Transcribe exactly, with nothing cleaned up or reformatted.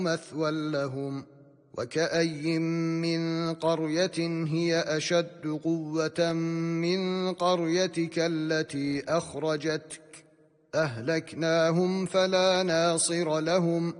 مثوى لهم وكأي من قرية هي أشد قوة من قريتك التي أخرجتك أهلكناهم فلا ناصر لهم